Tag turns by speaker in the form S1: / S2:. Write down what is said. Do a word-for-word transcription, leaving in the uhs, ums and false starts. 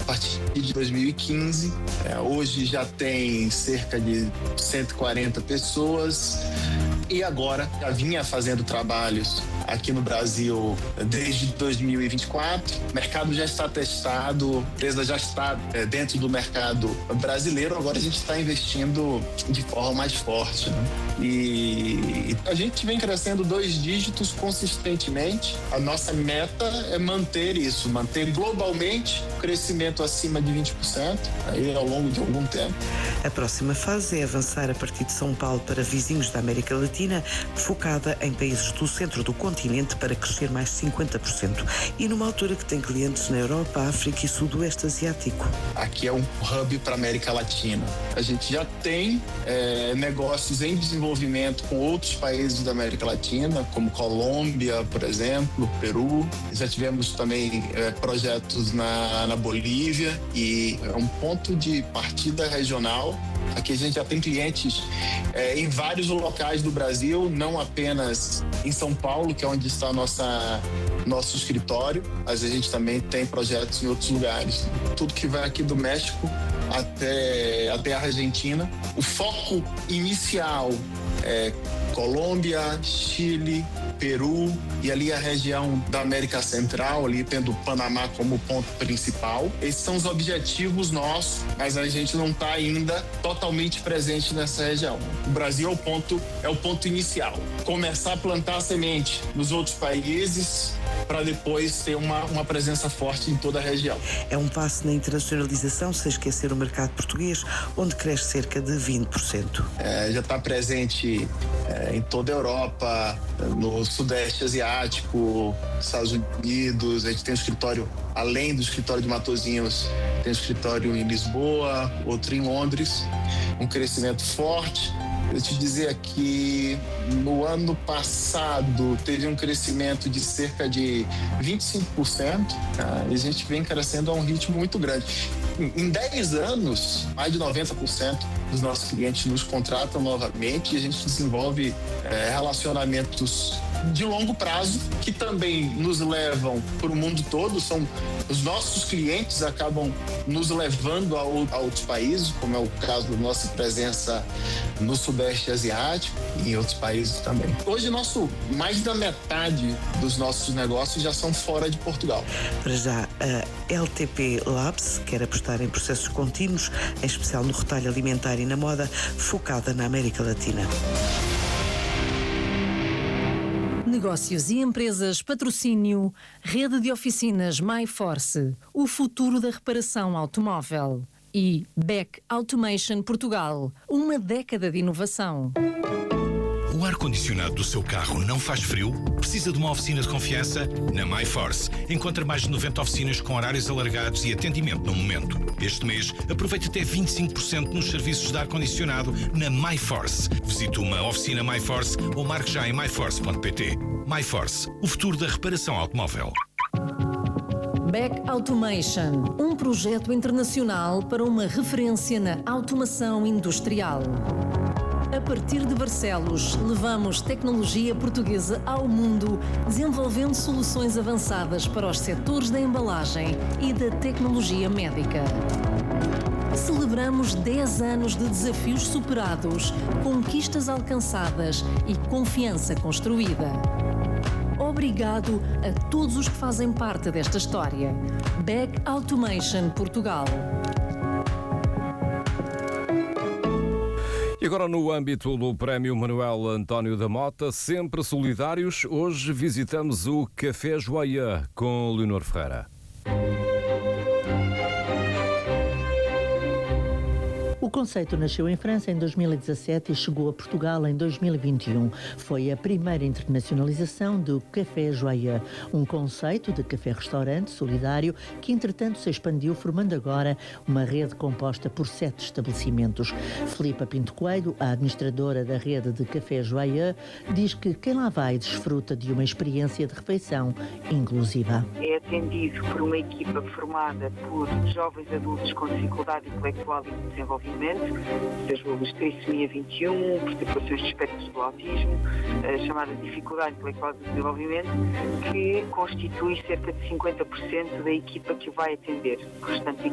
S1: partir de dois mil e quinze. É, hoje já tem cerca de cento e quarenta pessoas e agora já vinha fazendo trabalhos aqui no Brasil desde dois mil e vinte e quatro. O mercado já está testado, a empresa já está é, dentro do mercado brasileiro. Agora a gente está investindo de forma mais forte, né? E a gente vem crescendo dois dígitos consistentemente. A nossa meta é manter isso, manter globalmente o crescimento acima de vinte por cento aí ao longo de algum tempo.
S2: A próxima fase é avançar a partir de São Paulo para vizinhos da América Latina, focada em países do centro do continente para crescer mais cinquenta por cento. E numa altura que tem clientes na Europa, África e Sudoeste Asiático.
S1: Aqui é um hub para a América Latina. A gente já tem é, negócios em desenvolvimento com outros países da América Latina, como Colômbia, por exemplo, Peru. Já tivemos também é, projetos na, na Bolívia e é um ponto de partida regional. Aqui a gente já tem clientes é, em vários locais do Brasil, não apenas em São Paulo, que é onde está a nossa, nosso escritório, mas a gente também tem projetos em outros lugares. Tudo que vai aqui do México até, até a Argentina. O foco inicial é Colômbia, Chile, Peru e ali a região da América Central, ali tendo o Panamá como ponto principal. Esses são os objetivos nossos, mas a gente não está ainda totalmente presente nessa região. O Brasil é o ponto, é o ponto inicial. Começar a plantar a semente nos outros países para depois ter uma, uma presença forte em toda a região.
S2: É um passo na internacionalização, sem esquecer o mercado português, onde cresce cerca de vinte por cento.
S1: É, já está presente é, em toda a Europa, no Sudeste Asiático, Estados Unidos. A gente tem um escritório, além do escritório de Matosinhos, tem um escritório em Lisboa, outro em Londres, um crescimento forte. Eu te dizer aqui, no ano passado teve um crescimento de cerca de vinte e cinco por cento, tá? E a gente vem crescendo a um ritmo muito grande. Em dez anos, mais de noventa por cento dos nossos clientes nos contratam novamente e a gente desenvolve é, relacionamentos de longo prazo que também nos levam para o mundo todo. São os nossos clientes acabam nos levando a, a outros países, como é o caso da nossa presença no Sudeste Asiático e em outros países também. Hoje, nosso, mais da metade dos nossos negócios já são fora de Portugal.
S2: Para já, a L T P Labs quer apostar em processos contínuos, em especial no retalho alimentar e na moda, focada na América Latina.
S3: Negócios e empresas, patrocínio, rede de oficinas MyForce, o futuro da reparação automóvel. E Beck Automation Portugal, uma década de inovação.
S4: O ar-condicionado do seu carro não faz frio? Precisa de uma oficina de confiança? Na MyForce encontra mais de noventa oficinas com horários alargados e atendimento no momento. Este mês, aproveite até vinte e cinco por cento nos serviços de ar-condicionado na MyForce. Visite uma oficina MyForce ou marque já em myforce ponto pt. MyForce, o futuro da reparação automóvel.
S3: Beck Automation, um projeto internacional para uma referência na automação industrial. A partir de Barcelos, levamos tecnologia portuguesa ao mundo, desenvolvendo soluções avançadas para os setores da embalagem e da tecnologia médica. Celebramos dez anos de desafios superados, conquistas alcançadas e confiança construída. Obrigado a todos os que fazem parte desta história. Beck Automation Portugal.
S5: E agora, no âmbito do Prémio Manuel António da Mota, sempre solidários, hoje visitamos o Café Joia com Leonor Ferreira.
S6: O conceito nasceu em França em dois mil e dezassete e chegou a Portugal em dois mil e vinte e um. Foi a primeira internacionalização do Café Joia, um conceito de café-restaurante solidário que, entretanto, se expandiu, formando agora uma rede composta por sete estabelecimentos. Filipa Pinto Coelho, a administradora da rede de Café Joia, diz que quem lá vai desfruta de uma experiência de refeição inclusiva.
S7: É atendido por uma equipa formada por jovens adultos com dificuldade intelectual e de desenvolvimento, seja a trissomia vinte e um, perturbações de espectro do autismo, a chamada dificuldade intelectual de desenvolvimento, que constitui cerca de cinquenta por cento da equipa que o vai atender. O restante